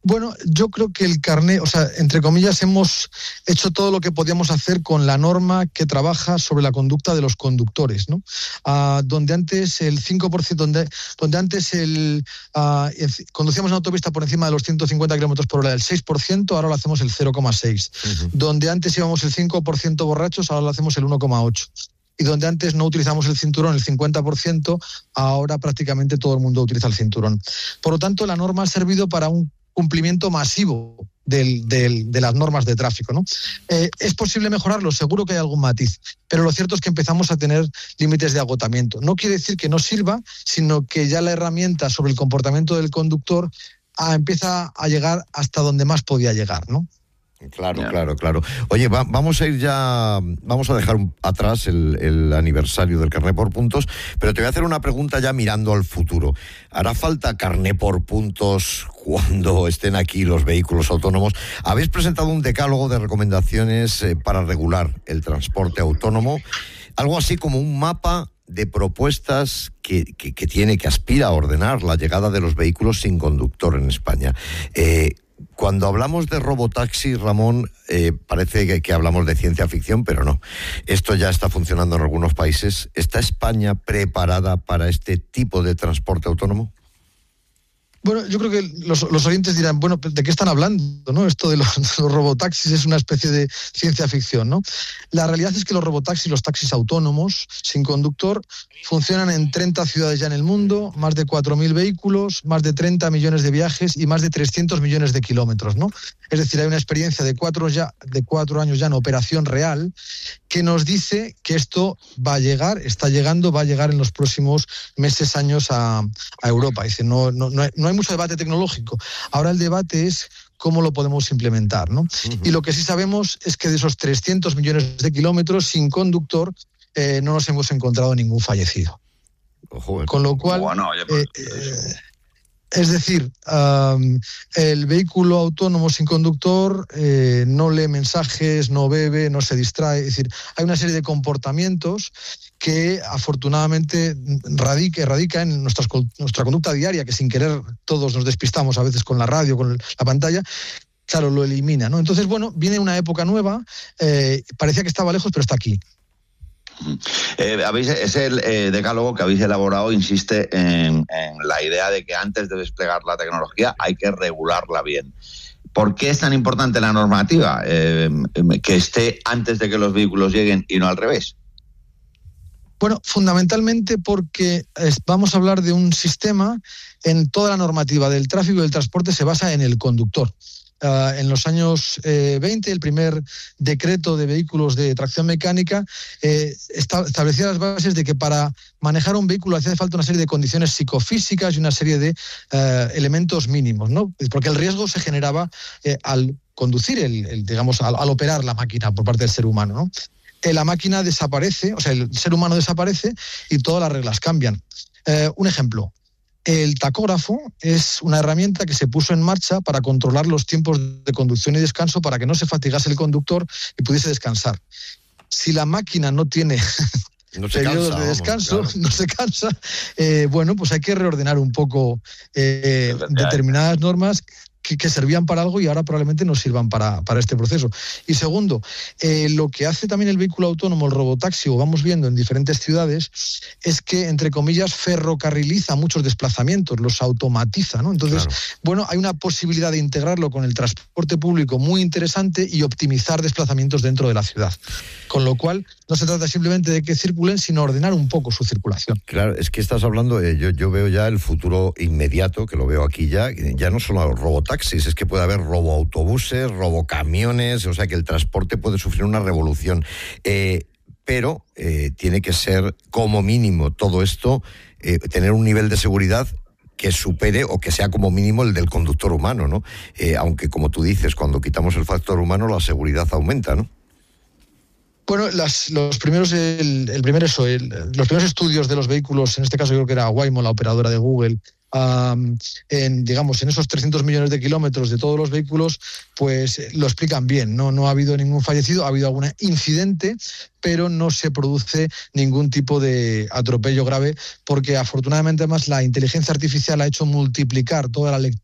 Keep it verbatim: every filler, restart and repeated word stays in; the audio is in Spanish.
Bueno, yo creo que el carné, o sea, entre comillas, hemos hecho todo lo que podíamos hacer con la norma que trabaja sobre la conducta de los conductores, ¿no? Uh, donde antes el cinco por ciento, donde, donde antes el uh, conducíamos en autopista por encima de los ciento cincuenta kilómetros por hora del seis por ciento, ahora lo hacemos el cero coma seis. Uh-huh. Donde antes íbamos el cinco por ciento borrachos, ahora lo hacemos el uno coma ocho. Y donde antes no utilizamos el cinturón el cincuenta por ciento, ahora prácticamente todo el mundo utiliza el cinturón. Por lo tanto, la norma ha servido para un cumplimiento masivo del, del, de las normas de tráfico, ¿no? Eh, ¿Es posible mejorarlo? Seguro que hay algún matiz, pero lo cierto es que empezamos a tener límites de agotamiento. No quiere decir que no sirva, sino que ya la herramienta sobre el comportamiento del conductor ah, empieza a llegar hasta donde más podía llegar, ¿no? Claro, yeah. claro, claro. Oye, va, vamos a ir ya, vamos a dejar atrás el, el aniversario del carné por puntos, pero te voy a hacer una pregunta ya mirando al futuro. ¿Hará falta carné por puntos cuando estén aquí los vehículos autónomos? Habéis presentado un decálogo de recomendaciones eh, para regular el transporte autónomo, algo así como un mapa de propuestas que, que, que tiene, que aspira a ordenar la llegada de los vehículos sin conductor en España. Eh, Cuando hablamos de robotaxi, Ramón, eh, parece que, que hablamos de ciencia ficción, pero no. Esto ya está funcionando en algunos países. ¿Está España preparada para este tipo de transporte autónomo? Bueno, yo creo que los, los oyentes dirán, bueno, ¿de qué están hablando, no? Esto de los, de los robotaxis es una especie de ciencia ficción, ¿no? La realidad es que los robotaxis, los taxis autónomos, sin conductor, funcionan en treinta ciudades ya en el mundo, más de cuatro mil vehículos, más de treinta millones de viajes y más de trescientos millones de kilómetros, ¿no? Es decir, hay una experiencia de cuatro, ya, de cuatro años ya en operación real que nos dice que esto va a llegar, está llegando, va a llegar en los próximos meses, años a, a Europa. Dice, no, no, no hay, no hay mucho debate tecnológico. Ahora el debate es cómo lo podemos implementar, ¿no? Uh-huh. Y lo que sí sabemos es que de esos trescientos millones de kilómetros sin conductor eh, no nos hemos encontrado ningún fallecido. Ojo, Con lo cual, bueno, ya, pues, eh, eh, es decir, um, el vehículo autónomo sin conductor eh, no lee mensajes, no bebe, no se distrae. Es decir, hay una serie de comportamientos que afortunadamente radica, radica en nuestras, nuestra conducta diaria, que sin querer todos nos despistamos a veces con la radio, con la pantalla. Claro, lo elimina, ¿no? Entonces, bueno, viene una época nueva, eh, parecía que estaba lejos, pero está aquí. Eh, habéis, ese eh, decálogo que habéis elaborado insiste en, en la idea de que antes de desplegar la tecnología hay que regularla bien. ¿Por qué es tan importante la normativa? Eh, que esté antes de que los vehículos lleguen y no al revés. Bueno, fundamentalmente porque vamos a hablar de un sistema, en toda la normativa del tráfico y del transporte se basa en el conductor. Uh, en los años eh, veinte, el primer decreto de vehículos de tracción mecánica eh, establecía las bases de que para manejar un vehículo hacía falta una serie de condiciones psicofísicas y una serie de uh, elementos mínimos, ¿no? Porque el riesgo se generaba eh, al conducir, el, el, digamos, al, al operar la máquina por parte del ser humano, ¿no? Eh, la máquina desaparece, o sea, el ser humano desaparece y todas las reglas cambian. Eh, un ejemplo. El tacógrafo es una herramienta que se puso en marcha para controlar los tiempos de conducción y descanso para que no se fatigase el conductor y pudiese descansar. Si la máquina no tiene no periodos cansa, de descanso, vamos, claro. no se cansa, eh, bueno, pues hay que reordenar un poco eh, determinadas normas que, que servían para algo y ahora probablemente no sirvan para, para este proceso. Y segundo, eh, lo que hace también el vehículo autónomo, el robotaxi, o vamos viendo en diferentes ciudades, es que, entre comillas, ferrocarriliza muchos desplazamientos, los automatiza, ¿no? Entonces, claro. bueno, hay una posibilidad de integrarlo con el transporte público muy interesante y optimizar desplazamientos dentro de la ciudad. Con lo cual, no se trata simplemente de que circulen, sino ordenar un poco su circulación. Claro, es que estás hablando, eh, yo, yo veo ya el futuro inmediato, que lo veo aquí ya, ya no solo robotaxis, es que puede haber roboautobuses, robocamiones, o sea que el transporte puede sufrir una revolución. Eh, pero eh, tiene que ser, como mínimo, todo esto, eh, tener un nivel de seguridad que supere o que sea como mínimo el del conductor humano, ¿no? Eh, aunque, como tú dices, cuando quitamos el factor humano, la seguridad aumenta, ¿no? Bueno, las, los primeros, el, el primer eso, el, los primeros estudios de los vehículos, en este caso yo creo que era Waymo, la operadora de Google, Um, en, digamos, en esos trescientos millones de kilómetros de todos los vehículos, pues eh, lo explican bien. No, no ha habido ningún fallecido, ha habido algún incidente, pero no se produce ningún tipo de atropello grave, porque afortunadamente además la inteligencia artificial ha hecho multiplicar toda la lectura